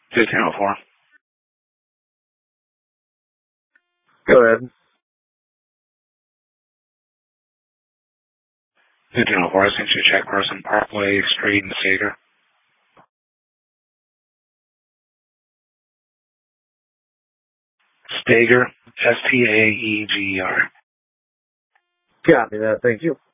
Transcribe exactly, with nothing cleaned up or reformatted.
fifteen oh four. Go ahead. fifteen oh four, I sent you a check person, Parkway Street in Stager. Stager, S T A E G E R. Copy that. Thank you.